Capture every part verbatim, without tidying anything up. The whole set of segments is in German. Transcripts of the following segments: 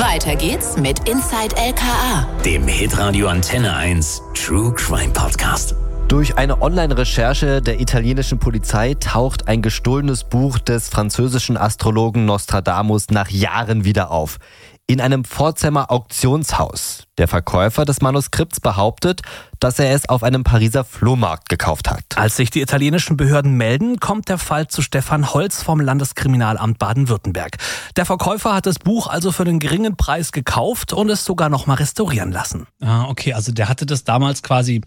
Weiter geht's mit Inside L K A, dem Hitradio Antenne eins True Crime Podcast. Durch eine Online-Recherche der italienischen Polizei taucht ein gestohlenes Buch des französischen Astrologen Nostradamus nach Jahren wieder auf. In einem Pforzheimer Auktionshaus. Der Verkäufer des Manuskripts behauptet, dass er es auf einem Pariser Flohmarkt gekauft hat. Als sich die italienischen Behörden melden, kommt der Fall zu Stefan Holz vom Landeskriminalamt Baden-Württemberg. Der Verkäufer hat das Buch also für einen geringen Preis gekauft und es sogar noch mal restaurieren lassen. Ah, okay, also der hatte das damals quasi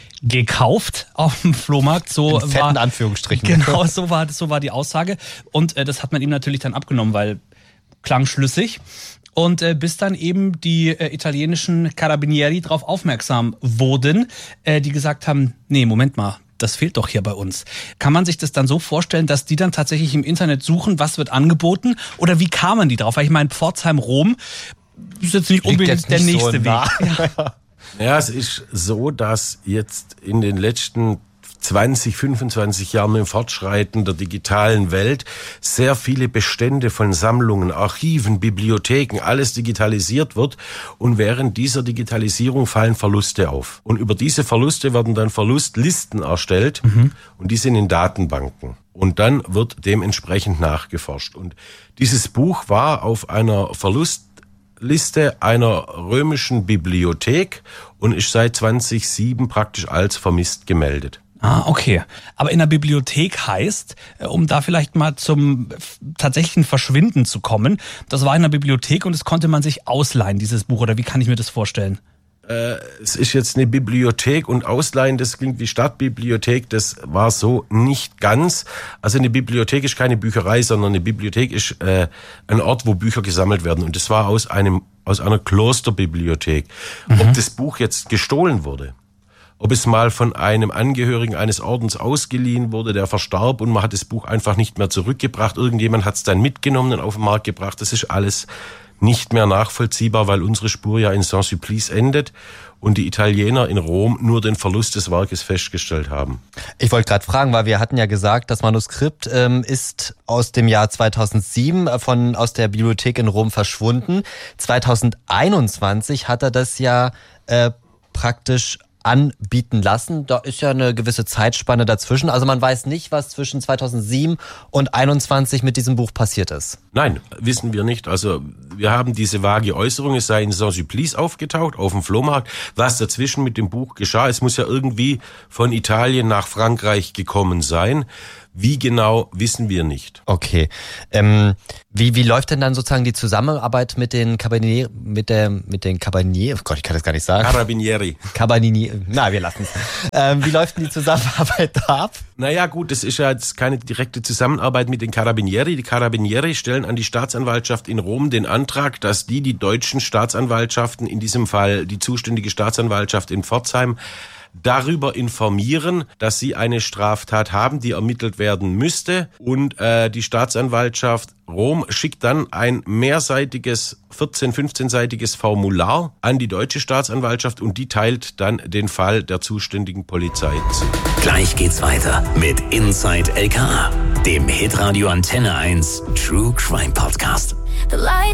gekauft auf dem Flohmarkt. So in fetten war, Anführungsstrichen. Genau, so war, so war die Aussage. Und äh, das hat man ihm natürlich dann abgenommen, weil klang schlüssig. Und äh, bis dann eben die äh, italienischen Carabinieri darauf aufmerksam wurden, äh, die gesagt haben, nee, Moment mal, das fehlt doch hier bei uns. Kann man sich das dann so vorstellen, dass die dann tatsächlich im Internet suchen, was wird angeboten? Oder wie kamen die drauf? Weil ich meine, Pforzheim-Rom ist jetzt nicht unbedingt jetzt der nicht nächste so Weg. Ja. Ja, es ist so, dass jetzt in den letzten zwanzig, fünfundzwanzig Jahren mit dem Fortschreiten der digitalen Welt sehr viele Bestände von Sammlungen, Archiven, Bibliotheken, alles digitalisiert wird. Und während dieser Digitalisierung fallen Verluste auf. Und über diese Verluste werden dann Verlustlisten erstellt mhm. und die sind in Datenbanken. Und dann wird dementsprechend nachgeforscht. Und dieses Buch war auf einer Verlustliste einer römischen Bibliothek und ist seit zweitausendsieben praktisch als vermisst gemeldet. Ah, okay. Aber in der Bibliothek heißt, um da vielleicht mal zum tatsächlichen Verschwinden zu kommen, das war in der Bibliothek und das konnte man sich ausleihen, dieses Buch, oder wie kann ich mir das vorstellen? Äh, es ist jetzt eine Bibliothek und ausleihen, das klingt wie Stadtbibliothek, das war so nicht ganz. Also eine Bibliothek ist keine Bücherei, sondern eine Bibliothek ist äh, ein Ort, wo Bücher gesammelt werden und das war aus einem aus einer Klosterbibliothek. Mhm. Ob das Buch jetzt gestohlen wurde, ob es mal von einem Angehörigen eines Ordens ausgeliehen wurde, der verstarb und man hat das Buch einfach nicht mehr zurückgebracht. Irgendjemand hat es dann mitgenommen und auf den Markt gebracht. Das ist alles nicht mehr nachvollziehbar, weil unsere Spur ja in Saint-Sulpice endet und die Italiener in Rom nur den Verlust des Werkes festgestellt haben. Ich wollte gerade fragen, weil wir hatten ja gesagt, das Manuskript ähm, ist aus dem Jahr zweitausendsieben von aus der Bibliothek in Rom verschwunden. zweitausendeinundzwanzig hat er das ja äh, praktisch anbieten lassen. Da ist ja eine gewisse Zeitspanne dazwischen. Also man weiß nicht, was zwischen zweitausendsieben und einundzwanzig mit diesem Buch passiert ist. Nein, wissen wir nicht. Also wir haben diese vage Äußerung, es sei in Saint-Sulpice aufgetaucht, auf dem Flohmarkt. Was dazwischen mit dem Buch geschah, es muss ja irgendwie von Italien nach Frankreich gekommen sein. Wie genau, wissen wir nicht. Okay. Ähm, wie, wie läuft denn dann sozusagen die Zusammenarbeit mit den Carabinieri, mit der, mit den Carabinieri, oh Gott, ich kann das gar nicht sagen. Carabinieri. Carabinieri, na, wir lassen es. ähm, wie läuft denn die Zusammenarbeit da ab? Naja, gut, das ist ja jetzt keine direkte Zusammenarbeit mit den Carabinieri. Die Carabinieri stellen an die Staatsanwaltschaft in Rom den Antrag, dass die, die deutschen Staatsanwaltschaften, in diesem Fall die zuständige Staatsanwaltschaft in Pforzheim, darüber informieren, dass sie eine Straftat haben, die ermittelt werden müsste. Und äh, die Staatsanwaltschaft Rom schickt dann ein mehrseitiges, vierzehn-, fünfzehnseitiges Formular an die deutsche Staatsanwaltschaft und die teilt dann den Fall der zuständigen Polizei zu. Gleich geht's weiter mit Inside L K A, dem Hitradio Antenne eins True Crime Podcast. The light